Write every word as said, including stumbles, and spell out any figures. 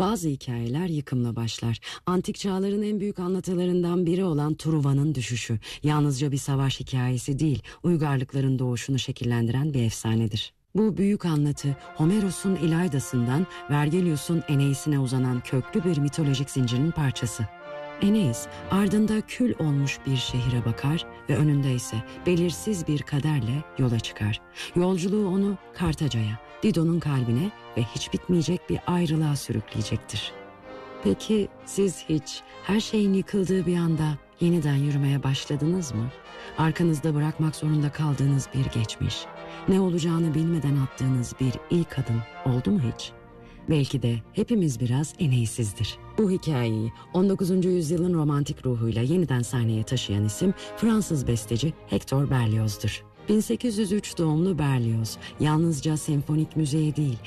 Bazı hikayeler yıkımla başlar. Antik çağların en büyük anlatılarından biri olan Truva'nın düşüşü yalnızca bir savaş hikayesi değil, uygarlıkların doğuşunu şekillendiren bir efsanedir. Bu büyük anlatı Homeros'un İlayda'sından Vergilius'un Eneis'ine uzanan köklü bir mitolojik zincirin parçası. Eneis ardında kül olmuş bir şehire bakar ve önünde ise belirsiz bir kaderle yola çıkar. Yolculuğu onu Kartaca'ya, Dido'nun kalbine ve hiç bitmeyecek bir ayrılığa sürükleyecektir. Peki siz hiç her şeyin yıkıldığı bir anda yeniden yürümeye başladınız mı? Arkanızda bırakmak zorunda kaldığınız bir geçmiş, ne olacağını bilmeden attığınız bir ilk adım oldu mu hiç? Belki de hepimiz biraz Eneis'izdir. Bu hikayeyi on dokuzuncu yüzyılın romantik ruhuyla yeniden sahneye taşıyan isim Fransız besteci Hector Berlioz'dur. bin sekiz yüz üç doğumlu Berlioz yalnızca senfonik müziğe değil,